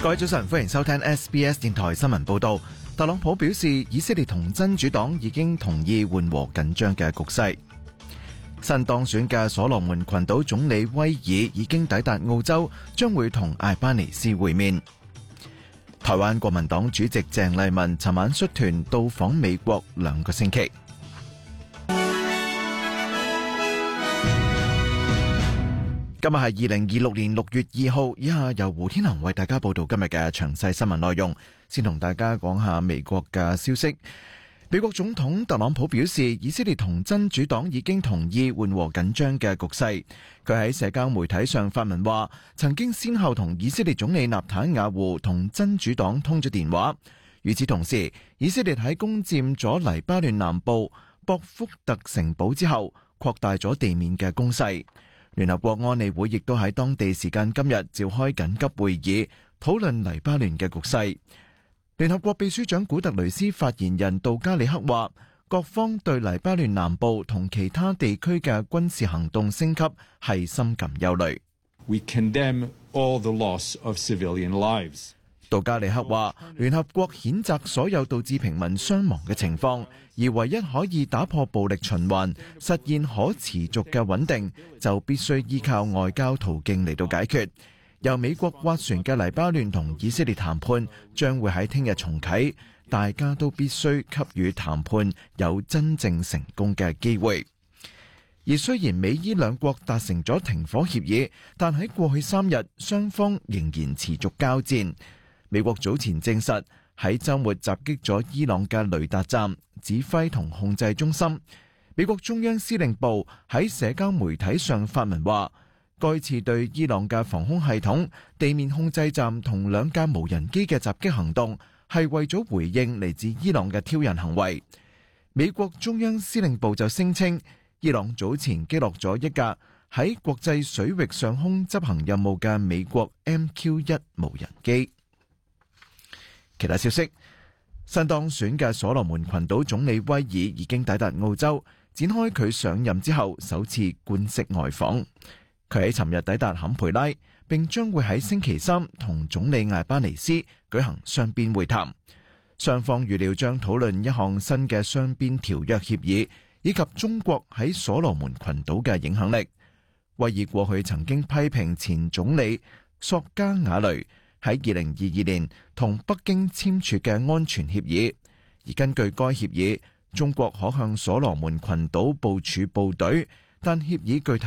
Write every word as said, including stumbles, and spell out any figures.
各位早晨，歡迎收聽 S B S 電台新聞報道。特朗普表示，以色列同真主黨已經同意緩和緊張嘅局勢。新當選嘅所羅門群島總理威爾已經抵達澳洲，將會同艾巴尼斯會面。台灣國民黨主席鄭麗文尋晚率團到訪美國兩個星期。今日係二零二六年六月二號，以下由胡天恒為大家報道今日嘅詳細新聞內容。先同大家講下美國嘅消息。美國總統特朗普表示，以色列同真主黨已經同意緩和緊張嘅局勢。佢喺社交媒體上發文話，曾經先後同以色列總理納坦雅胡同真主黨通咗電話。與此同時，以色列喺攻佔咗黎巴嫩南部博福特城堡之後，擴大咗地面嘅攻勢。聯合國安理會亦都喺當地時間今日召開緊急會議，討論黎巴嫩嘅局勢。聯合國秘書長古特雷斯發言人杜加里克話，各方對黎巴嫩南部同其他地區嘅軍事行動升級係深感憂慮。 We condemn all the loss of civilian lives. 杜加里克話，聯合國譴責所有導致平民傷亡嘅情況，而唯一可以打破暴力循環、實現可持續嘅穩定，就必須依靠外交途徑嚟到解決。由美國斡旋嘅黎巴嫩同以色列談判將會喺聽日重啟，大家都必須給予談判有真正成功嘅機會。而雖然美伊兩國達成咗停火協議，但喺過去三日雙方仍然持續交戰。美國早前證實喺週末襲擊咗伊朗嘅雷達站、指揮同控制中心。美國中央司令部喺社交媒體上發文話，該次對伊朗嘅防空系統、地面控制站同兩架無人機嘅襲擊行動，係為咗回應嚟自伊朗嘅挑釁行為。美國中央司令部就聲稱，伊朗早前擊落咗一架喺國際水域上空執行任務嘅美國 M Q 一無人機。其他消息，新當選嘅所羅門群島總理威爾已經抵達澳洲，展開佢上任之後首次官式外訪。佢喺尋日抵達坎培拉，並將會喺星期三同總理艾巴尼斯舉行雙邊會談。雙方預料將討論一項新嘅雙邊條約協議，以及中國喺所羅門群島嘅影響力。威爾過去曾經批評前總理索加瓦雷喺二零二二年同北京簽署嘅安全協議，而根據該協議，中國可向所羅門群島部署部隊，但協議具體